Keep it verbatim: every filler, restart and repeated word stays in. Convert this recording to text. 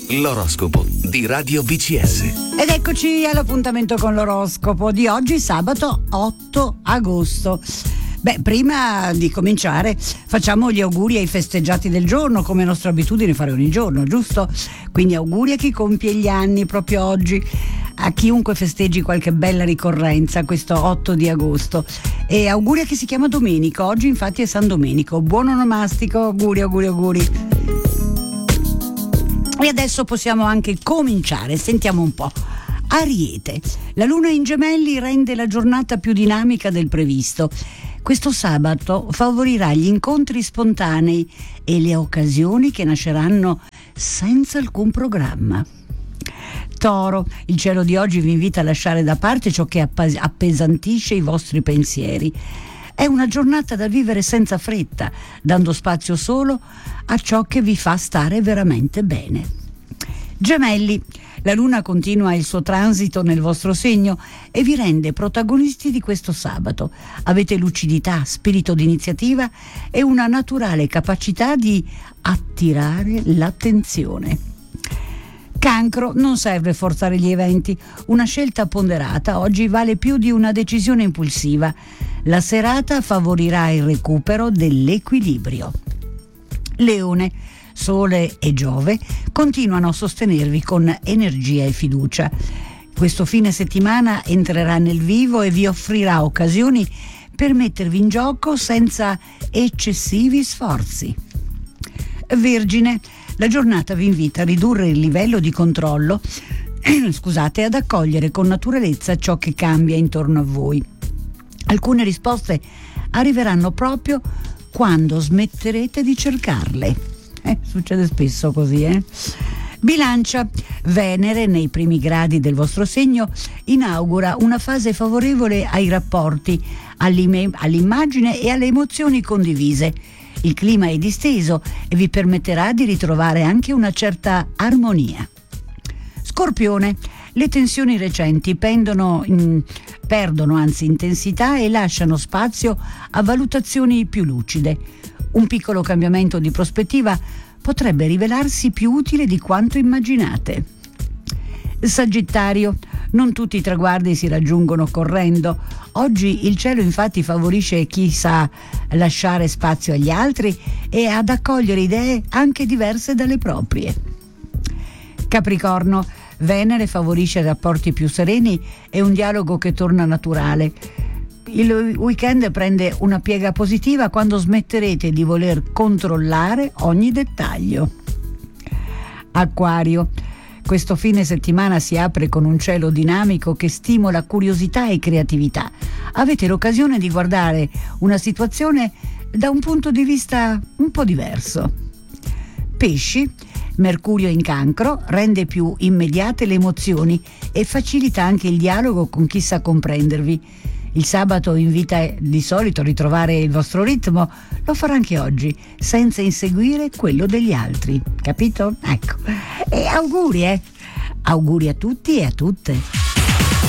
L'oroscopo di Radio B C S. Ed eccoci all'appuntamento con l'oroscopo di oggi, sabato otto agosto. Beh, prima di cominciare facciamo gli auguri ai festeggiati del giorno, come è nostra abitudine fare ogni giorno, giusto? Quindi auguri a chi compie gli anni proprio oggi, a chiunque festeggi qualche bella ricorrenza questo otto di agosto, e auguri a chi si chiama Domenico. Oggi infatti è San Domenico. Buon onomastico, auguri, auguri, auguri. E adesso possiamo anche cominciare, sentiamo un po'. Ariete, la luna in gemelli rende la giornata più dinamica del previsto. Questo sabato favorirà gli incontri spontanei e le occasioni che nasceranno senza alcun programma. Toro, il cielo di oggi vi invita a lasciare da parte ciò che appesantisce i vostri pensieri. È una giornata da vivere senza fretta, dando spazio solo a ciò che vi fa stare veramente bene. Gemelli, la luna continua il suo transito nel vostro segno e vi rende protagonisti di questo sabato. Avete lucidità, spirito di iniziativa e una naturale capacità di attirare l'attenzione. Cancro, non serve forzare gli eventi, una scelta ponderata oggi vale più di una decisione impulsiva. La serata favorirà il recupero dell'equilibrio. Leone, Sole e Giove continuano a sostenervi con energia e fiducia. Questo fine settimana entrerà nel vivo e vi offrirà occasioni per mettervi in gioco senza eccessivi sforzi. Vergine, la giornata vi invita a ridurre il livello di controllo, scusate, ad accogliere con naturalezza ciò che cambia intorno a voi. Alcune risposte arriveranno proprio quando smetterete di cercarle. Eh, succede spesso così, eh? Bilancia, Venere nei primi gradi del vostro segno inaugura una fase favorevole ai rapporti, all'immagine e alle emozioni condivise. Il clima è disteso e vi permetterà di ritrovare anche una certa armonia. Scorpione, le tensioni recenti pendono in, perdono anzi intensità e lasciano spazio a valutazioni più lucide. Un piccolo cambiamento di prospettiva potrebbe rivelarsi più utile di quanto immaginate. Sagittario, non tutti i traguardi si raggiungono correndo. Oggi il cielo infatti favorisce chi sa lasciare spazio agli altri e ad accogliere idee anche diverse dalle proprie. Capricorno, Venere favorisce rapporti più sereni e un dialogo che torna naturale. Il weekend prende una piega positiva quando smetterete di voler controllare ogni dettaglio. Acquario, questo fine settimana si apre con un cielo dinamico che stimola curiosità e creatività. Avete l'occasione di guardare una situazione da un punto di vista un po' diverso. Pesci, Mercurio in Cancro rende più immediate le emozioni e facilita anche il dialogo con chi sa comprendervi. Il sabato invita di solito a ritrovare il vostro ritmo, lo farà anche oggi, senza inseguire quello degli altri. Capito? Ecco. E auguri, eh! Auguri a tutti e a tutte.